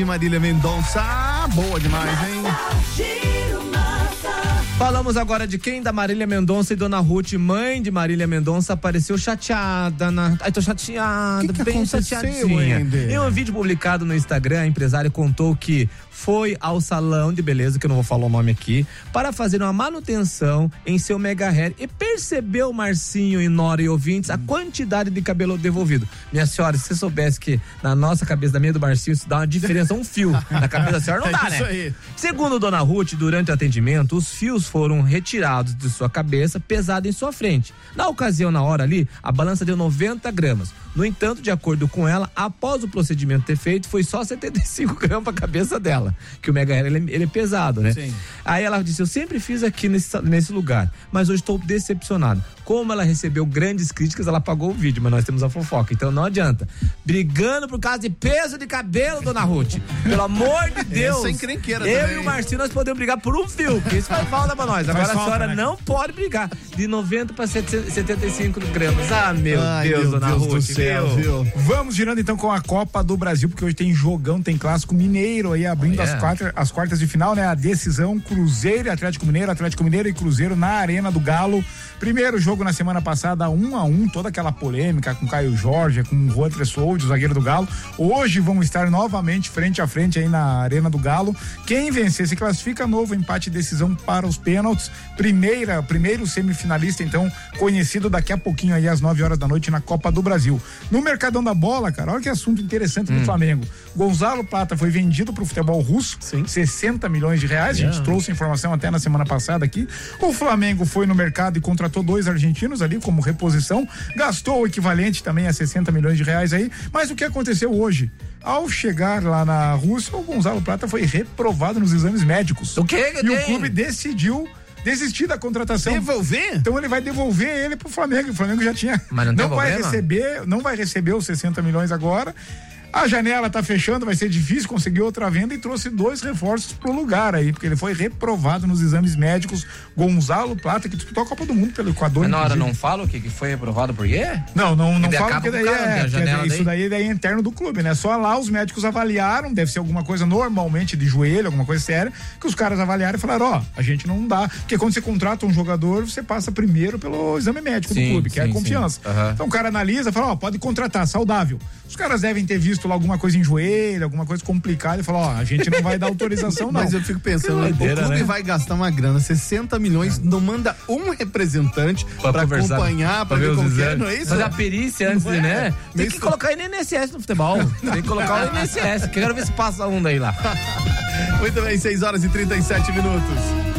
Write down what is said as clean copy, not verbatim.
Marília Mendonça, boa demais, hein? Falamos agora de quem? Da Marília Mendonça. E Dona Ruth, mãe de Marília Mendonça, apareceu chateada Ai, tô chateada, que bem aconteceu, chateadinha. Ender? Em um vídeo publicado no Instagram, a empresária contou que foi ao salão de beleza, que eu não vou falar o nome aqui, para fazer uma manutenção em seu mega hair e percebeu, Marcinho e Nora e ouvintes, a quantidade de cabelo devolvido. Minha senhora, se você soubesse que na nossa cabeça, da minha e do Marcinho, isso dá uma diferença, um fio. Na cabeça da senhora não dá, né? Isso aí. Segundo Dona Ruth, durante o atendimento, os fios foram retirados de sua cabeça, pesado em sua frente. Na ocasião, na hora ali, a balança deu 90 gramas. No entanto, de acordo com ela, após o procedimento ter feito, foi só 75 gramas pra cabeça dela. Que o mega hair, ele é pesado, né? Sim. Aí ela disse, eu sempre fiz aqui nesse lugar, mas hoje estou decepcionado. Como ela recebeu grandes críticas, ela apagou o vídeo, mas nós temos a fofoca, então não adianta. Brigando por causa de peso de cabelo, Dona Ruth. Pelo amor de Deus. Essa encrenqueira eu também. E o Marcinho, nós podemos brigar por um fio, que isso faz falta pra nós. Agora a senhora, né, não pode brigar. De 90 para 75 gramas. Ah, meu Deus, Dona Ruth. Do céu, viu? Vamos girando então com a Copa do Brasil, porque hoje tem jogão, tem clássico mineiro aí abrindo as quartas de final, né? A decisão Cruzeiro e Atlético Mineiro e Cruzeiro na Arena do Galo. Primeiro jogo na semana passada, 1-1, toda aquela polêmica com Caio Jorge, com o Juan Tressoldi, o zagueiro do Galo. Hoje vão estar novamente frente a frente aí na Arena do Galo. Quem vencer se classifica, novo empate e decisão para os pênaltis. Primeiro semifinalista, então, conhecido daqui a pouquinho aí às 9 horas da noite na Copa do Brasil. No Mercadão da Bola, cara, olha que assunto interessante do Flamengo. Gonzalo Plata foi vendido pro futebol russo, 60 milhões de reais, a gente trouxe informação até na semana passada aqui. O Flamengo foi no mercado e contratou 2 argentinos ali como reposição, gastou o equivalente também a 60 milhões de reais aí, mas o que aconteceu hoje? Ao chegar lá na Rússia, o Gonzalo Plata foi reprovado nos exames médicos. O quê? E o clube decidiu desistir da contratação. Devolver? Então ele vai devolver ele pro Flamengo. O Flamengo já tinha. Mas não vai receber os 60 milhões agora. A janela tá fechando, vai ser difícil conseguir outra venda e trouxe 2 reforços pro lugar aí, porque ele foi reprovado nos exames médicos. Gonzalo Plata, que disputou a Copa do Mundo pelo Equador. Mas na hora não fala o que foi reprovado por quê? Não fala, porque daí isso daí é interno do clube, né? Só lá os médicos avaliaram, deve ser alguma coisa normalmente de joelho, alguma coisa séria, que os caras avaliaram e falaram, a gente não dá, porque quando você contrata um jogador, você passa primeiro pelo exame médico do clube, que é a confiança. Então o cara analisa e fala, pode contratar, saudável. Os caras devem ter visto lá alguma coisa em joelho, alguma coisa complicada e falou, a gente não vai dar autorização não. Mas eu fico pensando, o clube vai gastar uma grana, 60 milhões, não manda um representante pra acompanhar, pra ver como é, não é isso? Fazer a perícia antes, né? Tem que colocar INSS no futebol. Tem que colocar o INSS. Quero ver se passa um daí lá. Muito bem, 6 horas e 37 minutos.